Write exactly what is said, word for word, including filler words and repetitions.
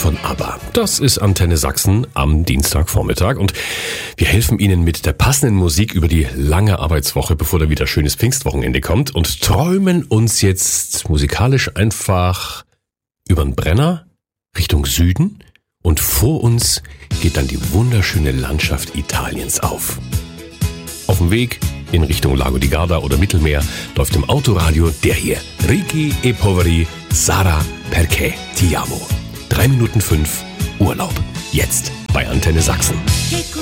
von ABBA. Das ist Antenne Sachsen am Dienstagvormittag und wir helfen Ihnen mit der passenden Musik über die lange Arbeitswoche, bevor da wieder schönes Pfingstwochenende kommt und träumen uns jetzt musikalisch einfach übern Brenner Richtung Süden und vor uns geht dann die wunderschöne Landschaft Italiens auf. Auf dem Weg in Richtung Lago di Garda oder Mittelmeer läuft im Autoradio der hier. Ricchi e Poveri, Sara perché ti amo. Drei Minuten fünf Urlaub. Jetzt bei Antenne Sachsen.